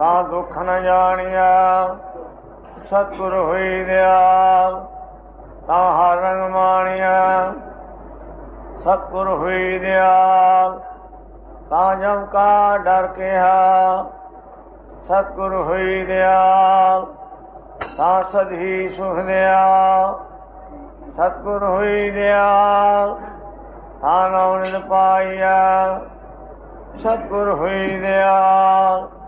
ਤਾਂ ਦੁੱਖ ਨ ਜਾਣਿਆ। ਸਤਿਗੁਰ ਹੋਈ ਦਿਆਲ ਤਾਂ ਹਰ ਰੰਗ ਮਾਣਿਆ। ਸਤਿਗੁਰ ਹੋਈ ਦਿਆਲ ਤਾਂ ਜਮ ਕਾ ਡਰ ਕਿਹਾ। ਸਤਿਗੁਰ ਹੋਈ ਦਿਆਲ ਤਾਂ ਸਦੀ ਸੁਖ ਦਿਆ। ਸਤਿਗੁਰ ਹੋਈ ਦਿਆਲ ਤਾਂ ਨਾਮ ਨਿਤ ਪਾਈਆ। ਸਤਿਗੁਰ ਹੋਈ ਦਿਆਲ